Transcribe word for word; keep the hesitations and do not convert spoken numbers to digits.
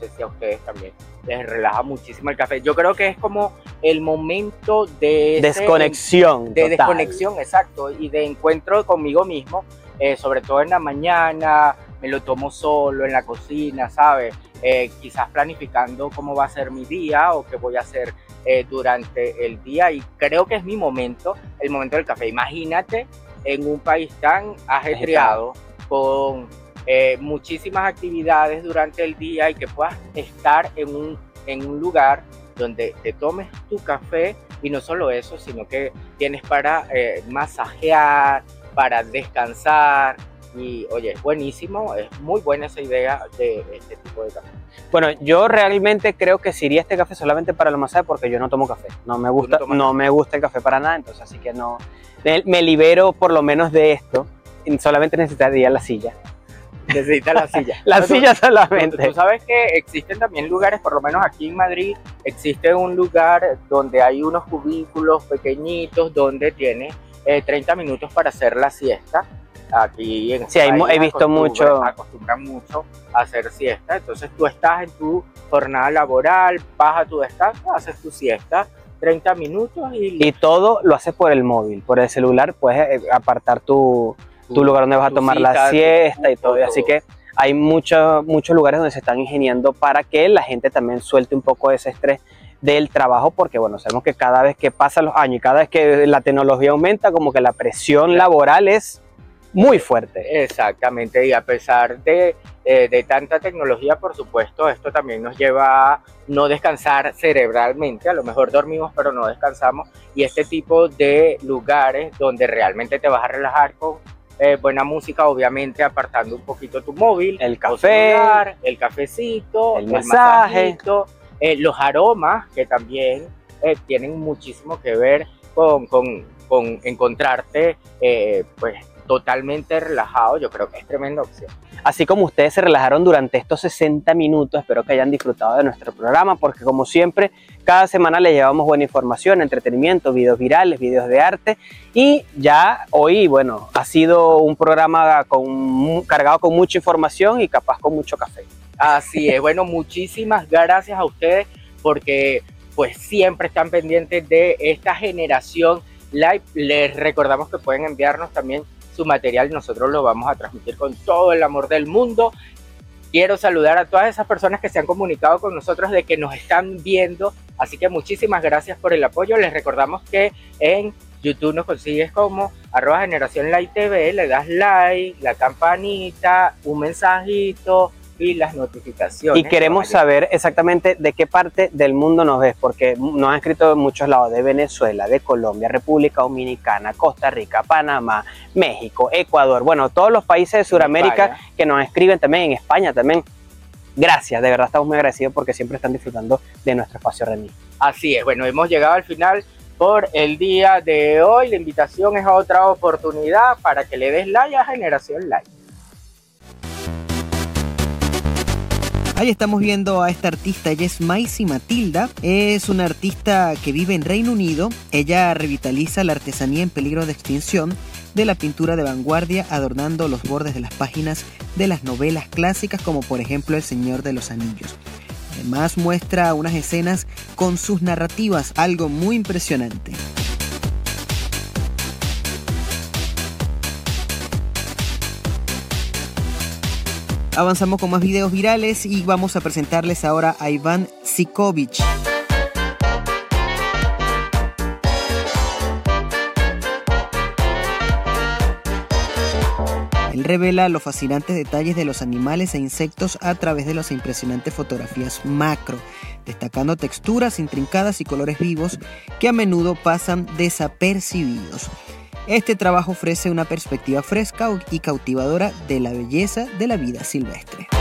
sé si a ustedes también les relaja muchísimo el café. Yo creo que es como el momento de... Desconexión. Ese, de total. desconexión, exacto, y de encuentro conmigo mismo, eh, sobre todo en la mañana, me lo tomo solo en la cocina, ¿sabes? Eh, quizás planificando cómo va a ser mi día o qué voy a hacer eh, durante el día, y creo que es mi momento, el momento del café. Imagínate en un país tan ajetreado, con eh, muchísimas actividades durante el día, y que puedas estar en un, en un lugar donde te tomes tu café, y no solo eso, sino que tienes para eh, masajear, para descansar. Y oye, es buenísimo, es muy buena esa idea de este tipo de café. Bueno, yo realmente creo que si iría este café solamente para el masaje, porque yo no tomo café, no me gusta, no, no me gusta el café para nada, entonces así que no, me, me libero por lo menos de esto, solamente necesitaría la silla. Necesita la silla. La no, silla tú, solamente. Tú, tú sabes que existen también lugares, por lo menos aquí en Madrid, existe un lugar donde hay unos cubículos pequeñitos donde tienes eh, treinta minutos para hacer la siesta. Aquí en sí, este he visto mucho. Acostumbran mucho a hacer siesta. Entonces tú estás en tu jornada laboral, vas a tu descanso, haces tu siesta, treinta minutos y... Y todo lo haces por el móvil, por el celular, puedes apartar tu, tu, tu lugar donde vas a tomar cita, la siesta tu, y todo. todo. Así que hay muchos muchos lugares donde se están ingeniando para que la gente también suelte un poco ese estrés del trabajo, porque bueno, sabemos que cada vez que pasan los años y cada vez que la tecnología aumenta, como que la presión laboral es muy fuerte. Exactamente, y a pesar de, eh, de tanta tecnología, por supuesto, esto también nos lleva a no descansar cerebralmente. A lo mejor dormimos pero no descansamos, y este tipo de lugares donde realmente te vas a relajar con eh, buena música, obviamente apartando un poquito tu móvil, el café, celular, el cafecito, el, el masaje, eh, los aromas, que también eh, tienen muchísimo que ver con, con, con encontrarte eh, pues totalmente relajado. Yo creo que es tremenda opción. Así como ustedes se relajaron durante estos sesenta minutos, espero que hayan disfrutado de nuestro programa, porque como siempre, cada semana les llevamos buena información, entretenimiento, videos virales, videos de arte, y ya hoy, bueno, ha sido un programa con, cargado con mucha información y capaz con mucho café. Así es, bueno, muchísimas gracias a ustedes, porque pues siempre están pendientes de esta generación live. Les recordamos que pueden enviarnos también su material y nosotros lo vamos a transmitir con todo el amor del mundo. Quiero saludar a todas esas personas que se han comunicado con nosotros, de que nos están viendo, así que muchísimas gracias por el apoyo. Les recordamos que en YouTube nos consigues como arroba generación live T V, le das like, la campanita, un mensajito y las notificaciones. Y queremos saber exactamente de qué parte del mundo nos ves, porque nos han escrito de muchos lados, de Venezuela, de Colombia, República Dominicana, Costa Rica, Panamá, México, Ecuador, bueno, todos los países de Sudamérica que nos escriben, también en España también. Gracias, de verdad estamos muy agradecidos porque siempre están disfrutando de nuestro espacio Remix. Así es, bueno, hemos llegado al final por el día de hoy. La invitación es a otra oportunidad para que le des like a Generación Live. Ahí estamos viendo a esta artista, ella es Maisie Matilda, es una artista que vive en Reino Unido. Ella revitaliza la artesanía en peligro de extinción de la pintura de vanguardia, adornando los bordes de las páginas de las novelas clásicas, como por ejemplo El Señor de los Anillos. Además muestra unas escenas con sus narrativas, algo muy impresionante. Avanzamos con más videos virales y vamos a presentarles ahora a Iván Sikovic. Él revela los fascinantes detalles de los animales e insectos a través de las impresionantes fotografías macro, destacando texturas intrincadas y colores vivos que a menudo pasan desapercibidos. Este trabajo ofrece una perspectiva fresca y cautivadora de la belleza de la vida silvestre.